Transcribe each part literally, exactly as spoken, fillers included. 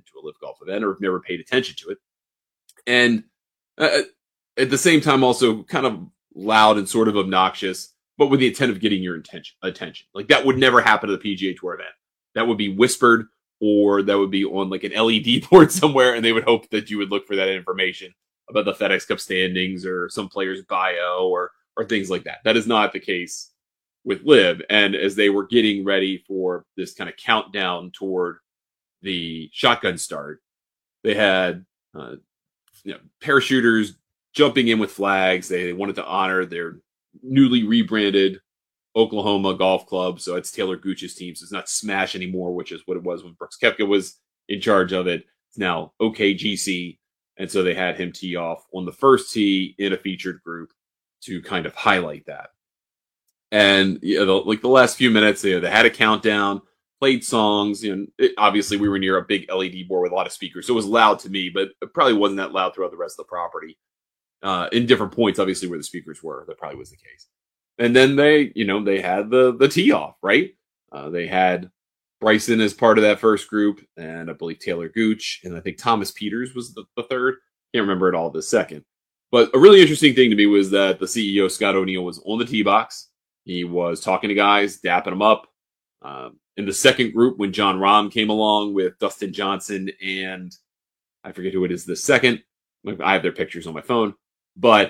to a Live Golf event or have never paid attention to it. And uh, at the same time, also kind of loud and sort of obnoxious, but with the intent of getting your intention, attention. Like that would never happen at the P G A Tour event. That would be whispered, or that would be on like an L E D board somewhere, and they would hope that you would look for that information about the FedEx Cup standings or some player's bio or or things like that. That is not the case with Live. And as they were getting ready for this kind of countdown toward the shotgun start, they had uh, you know, parachuters jumping in with flags. They wanted to honor their newly rebranded Oklahoma Golf Club. So it's Taylor Gooch's team. So it's not Smash anymore, which is what it was when Brooks Koepka was in charge of it. It's now O K G C. And so they had him tee off on the first tee in a featured group to kind of highlight that. And you know, the, like the last few minutes, you know, they had a countdown, played songs. You know, it, obviously we were near a big L E D board with a lot of speakers, so it was loud to me, but it probably wasn't that loud throughout the rest of the property. Uh, in different points, obviously, where the speakers were, that probably was the case. And then they, you know, they had the the tee off, right? Uh, they had Bryson as part of that first group, and I believe Taylor Gooch, and I think Thomas Peters was the, the third. Can't remember it all this second. But a really interesting thing to me was that the C E O, Scott O'Neill, was on the tee box. He was talking to guys, dapping them up. Um, in the second group, when Jon Rahm came along with Dustin Johnson and I forget who it is the second. I have their pictures on my phone. But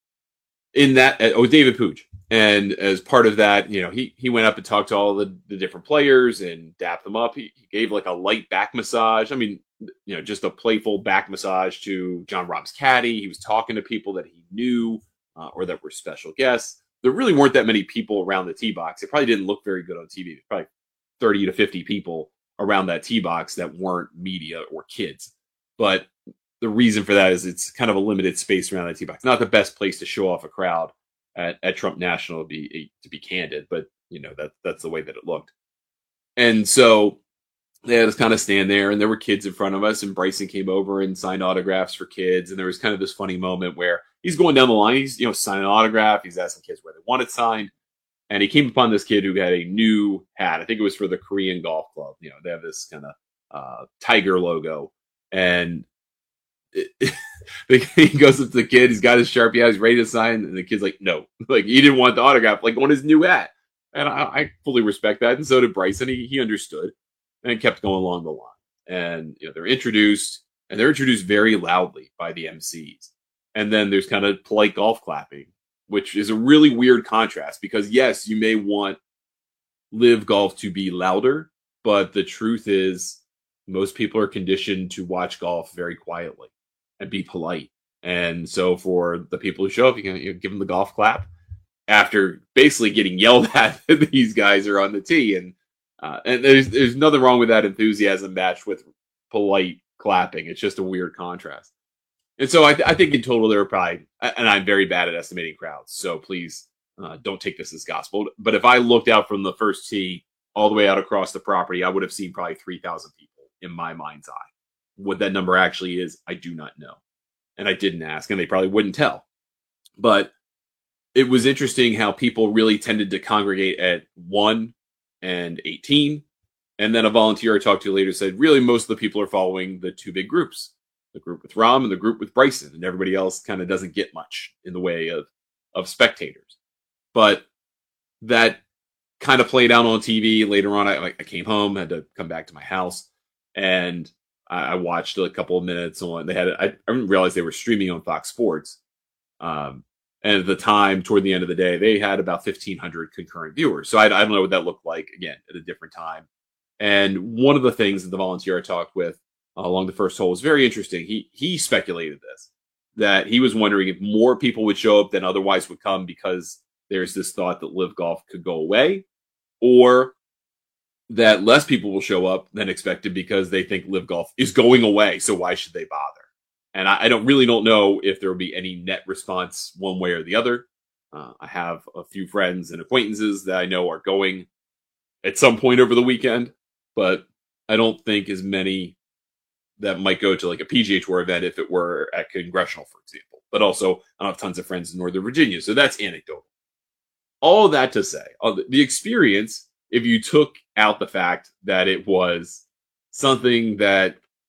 in that, oh, David Pooch. And as part of that, you know, he he went up and talked to all the, the different players and dapped them up. He, he gave like a light back massage. I mean, you know, just a playful back massage to Jon Rahm's caddy. He was talking to people that he knew uh, or that were special guests. There really weren't that many people around the tee box. It probably didn't look very good on T V. There's probably thirty to fifty people around that tee box that weren't media or kids. But the reason for that is it's kind of a limited space around that tee box. Not the best place to show off a crowd at, at Trump National, to be to be candid, but you know that that's the way that it looked. And so they had us kind of stand there, and there were kids in front of us, and Bryson came over and signed autographs for kids, and there was kind of this funny moment where he's going down the line, he's you know signing an autograph, he's asking kids where they want it signed, and he came upon this kid who had a new hat. I think it was for the Korean Golf Club. You know, they have this kind of uh, tiger logo, and It, he goes up to the kid. He's got his Sharpie out. He's ready to sign. And the kid's like, no. Like, he didn't want the autograph, like, on his new hat. And I, I fully respect that. And so did Bryson. He, he understood and kept going along the line. And, you know, they're introduced, and they're introduced very loudly by the M Cs. And then there's kind of polite golf clapping, which is a really weird contrast because, yes, you may want Live Golf to be louder, but the truth is most people are conditioned to watch golf very quietly and be polite. And so for the people who show up, you can you know, give them the golf clap after basically getting yelled at that these guys are on the tee. And uh, and there's there's nothing wrong with that enthusiasm matched with polite clapping. It's just a weird contrast. And so I, th- I think in total there were probably, and I'm very bad at estimating crowds, so please uh, don't take this as gospel. But if I looked out from the first tee all the way out across the property, I would have seen probably three thousand people in my mind's eye. What that number actually is, I do not know. And I didn't ask, and they probably wouldn't tell. But it was interesting how people really tended to congregate at one and eighteen. And then a volunteer I talked to later said, really, most of the people are following the two big groups, the group with Rahm and the group with Bryson. And everybody else kind of doesn't get much in the way of, of spectators. But that kind of played out on T V. Later on, I, I came home, had to come back to my house, and I watched a couple of minutes on. They had I, I didn't realize they were streaming on Fox Sports, um, and at the time, toward the end of the day, they had about fifteen hundred concurrent viewers. So I, I don't know what that looked like again at a different time. And one of the things that the volunteer I talked with uh, along the first hole was very interesting. He he speculated this, that he was wondering if more people would show up than otherwise would come because there's this thought that Live Golf could go away, or that less people will show up than expected because they think Live Golf is going away. So why should they bother? And I, I don't really don't know if there will be any net response one way or the other. Uh, I have a few friends and acquaintances that I know are going at some point over the weekend, but I don't think as many that might go to like a P G A Tour event if it were at Congressional, for example. But also, I don't have tons of friends in Northern Virginia, so that's anecdotal. All that to say, the experience, if you took out the fact that it was something that